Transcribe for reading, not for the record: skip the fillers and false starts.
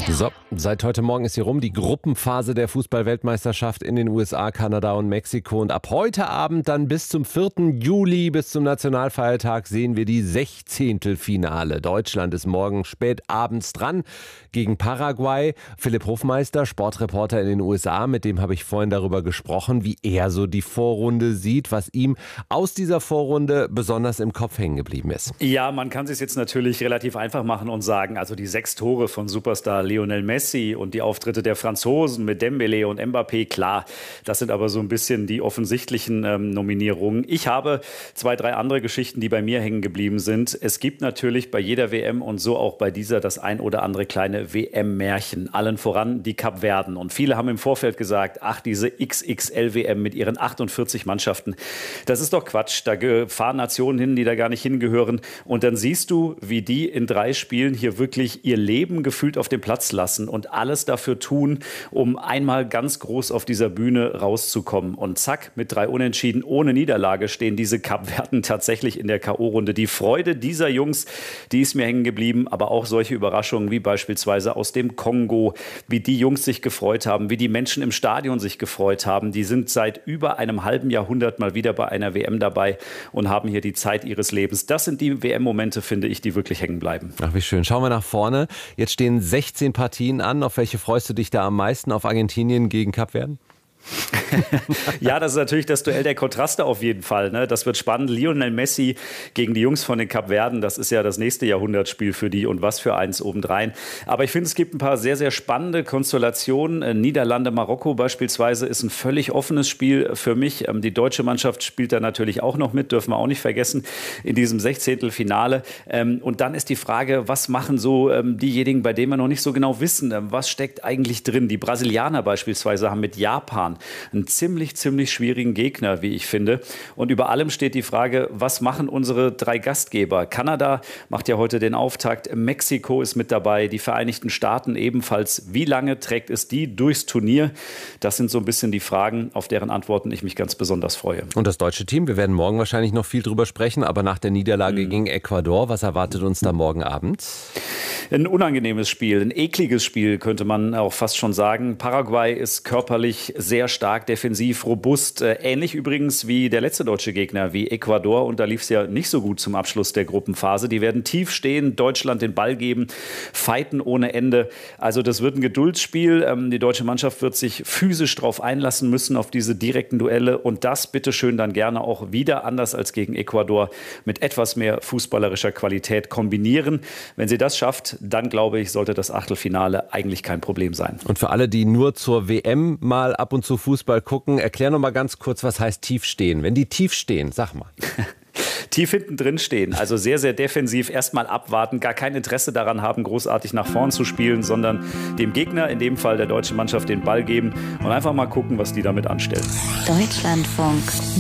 So, seit heute Morgen ist hier rum die Gruppenphase der Fußball-Weltmeisterschaft in den USA, Kanada und Mexiko. Und ab heute Abend dann bis zum 4. Juli, bis zum Nationalfeiertag, sehen wir die 16. Finale. Deutschland ist morgen spät abends dran gegen Paraguay. Philipp Hofmeister, Sportreporter in den USA, mit dem habe ich vorhin darüber gesprochen, wie er so die Vorrunde sieht, was ihm aus dieser Vorrunde besonders im Kopf hängen geblieben ist. Ja, man kann es sich jetzt natürlich relativ einfach machen und sagen, also die 6 Tore von Superstar Lionel Messi und die Auftritte der Franzosen mit Dembélé und Mbappé, klar, das sind aber so ein bisschen die offensichtlichen Nominierungen. Ich habe 2, 3 andere Geschichten, die bei mir hängen geblieben sind. Es gibt natürlich bei jeder WM und so auch bei dieser das ein oder andere kleine WM-Märchen. Allen voran die Kapverden. Und viele haben im Vorfeld gesagt, ach, diese XXL-WM mit ihren 48 Mannschaften, das ist doch Quatsch. Da fahren Nationen hin, die da gar nicht hingehören. Und dann siehst du, wie die in 3 Spielen hier wirklich ihr Leben gefühlt auf den Platz lassen und alles dafür tun, um einmal ganz groß auf dieser Bühne rauszukommen. Und zack, mit 3 Unentschieden ohne Niederlage stehen diese Kapverden tatsächlich in der K.O.-Runde. Die Freude dieser Jungs, die ist mir hängen geblieben, aber auch solche Überraschungen wie beispielsweise aus dem Kongo, wie die Jungs sich gefreut haben, wie die Menschen im Stadion sich gefreut haben. Die sind seit über einem halben Jahrhundert mal wieder bei einer WM dabei und haben hier die Zeit ihres Lebens. Das sind die WM-Momente, finde ich, die wirklich hängen bleiben. Ach, wie schön. Schauen wir nach vorne. Jetzt stehen 16 Partien an. Auf welche freust du dich da am meisten? Auf Argentinien gegen Kapverden? Ja, das ist natürlich das Duell der Kontraste auf jeden Fall. Ne? Das wird spannend. Lionel Messi gegen die Jungs von den Kapverden, das ist ja das nächste Jahrhundertspiel für die und was für eins obendrein. Aber ich finde, es gibt ein paar sehr, sehr spannende Konstellationen. Niederlande, Marokko beispielsweise ist ein völlig offenes Spiel für mich. Die deutsche Mannschaft spielt da natürlich auch noch mit, dürfen wir auch nicht vergessen, in diesem 16. Finale. Und dann ist die Frage, was machen so diejenigen, bei denen wir noch nicht so genau wissen, was steckt eigentlich drin? Die Brasilianer beispielsweise haben mit Japan einen ziemlich schwierigen Gegner, wie ich finde. Und über allem steht die Frage, was machen unsere 3 Gastgeber? Kanada macht ja heute den Auftakt, Mexiko ist mit dabei, die Vereinigten Staaten ebenfalls. Wie lange trägt es die durchs Turnier? Das sind so ein bisschen die Fragen, auf deren Antworten ich mich ganz besonders freue. Und das deutsche Team, wir werden morgen wahrscheinlich noch viel drüber sprechen, aber nach der Niederlage gegen Ecuador, was erwartet uns da morgen Abend? Ein unangenehmes Spiel, ein ekliges Spiel, könnte man auch fast schon sagen. Paraguay ist körperlich sehr stark, defensiv, robust. Ähnlich übrigens wie der letzte deutsche Gegner, wie Ecuador. Und da lief es ja nicht so gut zum Abschluss der Gruppenphase. Die werden tief stehen, Deutschland den Ball geben, fighten ohne Ende. Also das wird ein Geduldsspiel. Die deutsche Mannschaft wird sich physisch darauf einlassen müssen, auf diese direkten Duelle. Und das bitteschön dann gerne auch wieder, anders als gegen Ecuador, mit etwas mehr fußballerischer Qualität kombinieren. Wenn sie das schafft, dann glaube ich, sollte das Achtelfinale eigentlich kein Problem sein. Und für alle, die nur zur WM mal ab und zu Fußball gucken, erklär noch mal ganz kurz, was heißt tief stehen. Wenn die tief stehen, sag mal. Tief hinten drin stehen, also sehr, sehr defensiv, erstmal abwarten, gar kein Interesse daran haben, großartig nach vorn zu spielen, sondern dem Gegner, in dem Fall der deutschen Mannschaft, den Ball geben und einfach mal gucken, was die damit anstellen. Deutschlandfunk